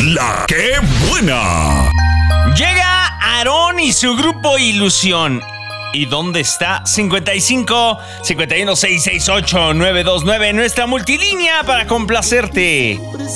La que buena. Llega Aarón y su grupo Ilusión. ¿Y dónde está? 55 51 668 929, nuestra multilínea para complacerte.